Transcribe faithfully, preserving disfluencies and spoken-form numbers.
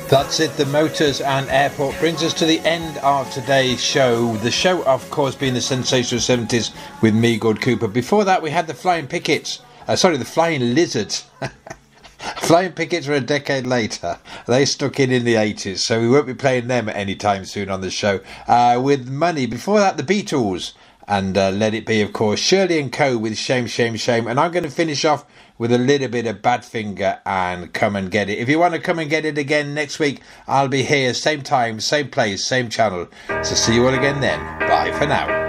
That's it, the Motors and Airport brings us to the end of today's show. The show, of course, being the sensational seventies with me, Gord Cooper. Before that, we had the Flying Pickets. Uh, sorry, the Flying Lizards. Flying Pickets were a decade later. They stuck in in the eighties, so we won't be playing them anytime soon on the show. Uh, with Money. Before that, the Beatles. And uh, Let It Be, of course. Shirley and Co. with Shame, Shame, Shame. And I'm going to finish off with a little bit of Badfinger and Come and Get It. If you want to come and get it again next week, I'll be here, same time, same place, same channel. So see you all again then. Bye for now.